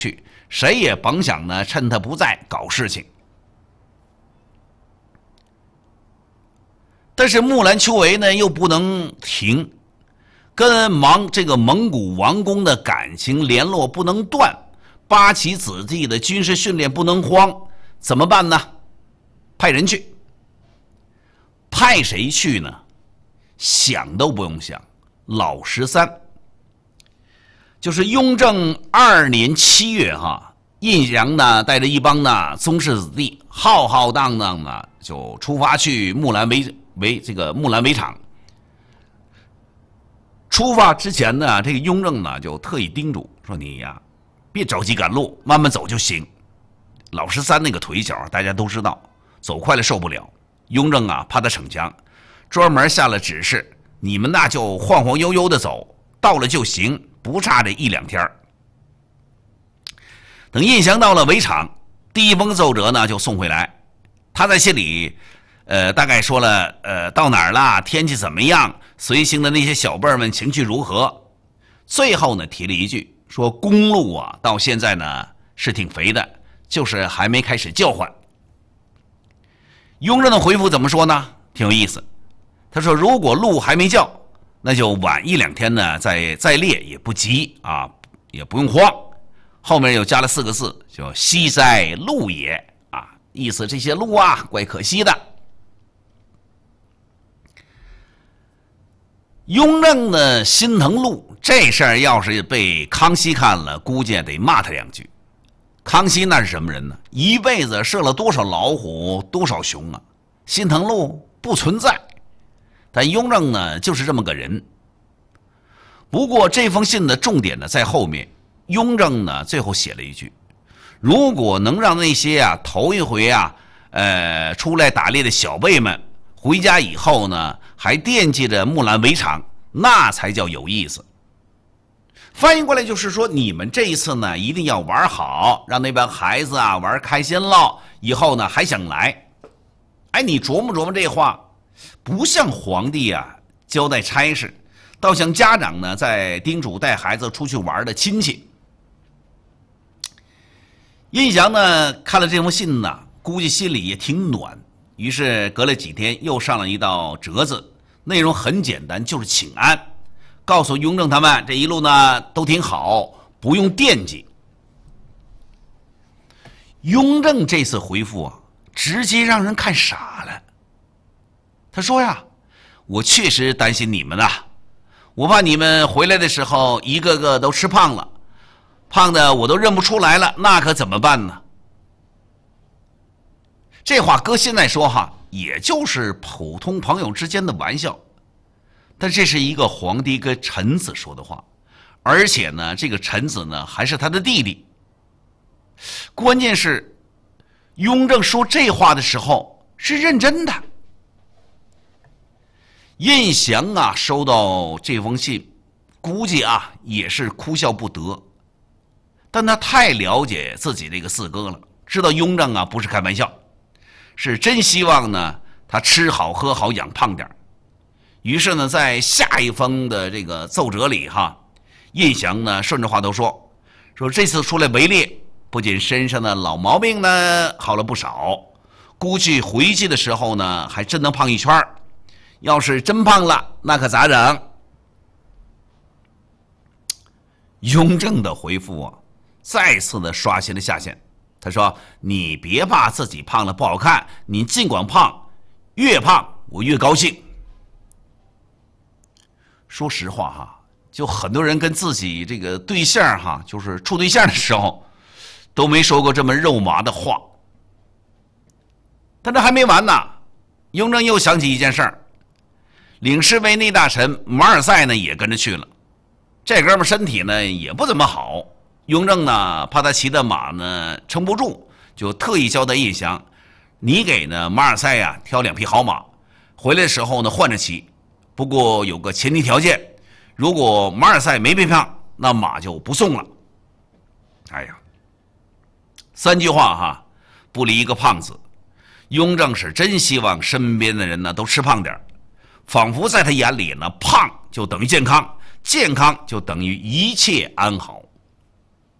去，谁也甭想呢趁他不在搞事情。但是木兰秋闱呢又不能停，跟这个蒙古王公的感情联络不能断，八旗子弟的军事训练不能慌，怎么办呢？派人去。派谁去呢？想都不用想，老13。就是雍正2年7月胤祥呢带着一帮呢宗室子弟浩浩荡荡呢就出发去木兰围场。出发之前呢，这个雍正呢就特意叮嘱说：“你呀，别着急赶路，慢慢走就行。”老13那个腿脚大家都知道，走快了受不了。雍正啊怕他逞强，专门下了指示，你们那就晃晃悠悠的走，到了就行，不差这1-2天。等胤祥到了围场，第一封奏折呢就送回来，他在信里大概说了到哪儿了，天气怎么样，随行的那些小辈们情绪如何。最后呢提了一句说公路啊到现在呢是挺肥的，就是还没开始叫唤。雍正的回复怎么说呢？挺有意思。他说如果路还没叫，那就晚1-2天呢再列也不急啊，也不用慌。后面又加了4个字，叫惜哉路也啊，意思这些路啊怪可惜的。雍正的心疼路这事儿要是被康熙看了，估计得骂他2句。康熙那是什么人呢？一辈子射了多少老虎多少熊啊，心疼路不存在。但雍正呢就是这么个人。不过这封信的重点呢在后面，雍正呢最后写了一句：如果能让那些头一回出来打猎的小辈们回家以后呢还惦记着木兰围场，那才叫有意思。翻译过来就是说，你们这一次呢一定要玩好，让那帮孩子玩开心了，以后呢还想来。哎，你琢磨琢磨这话，不像皇帝交代差事，倒像家长呢在叮嘱带孩子出去玩的亲戚。胤祥呢看了这封信呢，估计心里也挺暖，于是隔了几天又上了一道折子，内容很简单，就是请安，告诉雍正他们这一路呢都挺好，不用惦记。雍正这次回复直接让人看傻了。他说我确实担心你们我怕你们回来的时候一个个都吃胖了，胖的我都认不出来了，那可怎么办呢？这话搁现在说也就是普通朋友之间的玩笑，但这是一个皇帝跟臣子说的话，而且呢这个臣子呢还是他的弟弟。关键是雍正说这话的时候是认真的。胤祥收到这封信，估计也是哭笑不得，但他太了解自己这个四哥了，知道雍正不是开玩笑，是真希望呢他吃好喝好养胖点。于是呢在下一封的这个奏折里胤祥呢顺着话头说这次出来围猎，不仅身上的老毛病呢好了不少，估计回去的时候呢还真能胖一圈，要是真胖了那可咋整？雍正的回复再次的刷新了下限。他说你别怕自己胖了不好看，你尽管胖，越胖我越高兴。说实话就很多人跟自己这个对象就是处对象的时候都没说过这么肉麻的话。但这还没完呢，雍正又想起一件事儿，领侍卫内大臣马尔赛呢也跟着去了。这哥们身体呢也不怎么好，雍正呢怕他骑的马呢撑不住，就特意交代胤祥，你给呢马尔赛挑2匹好马，回来的时候呢换着骑，不过有个前提条件，如果马尔赛没变胖，那马就不送了。哎呀，3句话不离一个胖子。雍正是真希望身边的人呢都吃胖点，仿佛在他眼里呢胖就等于健康，健康就等于一切安好。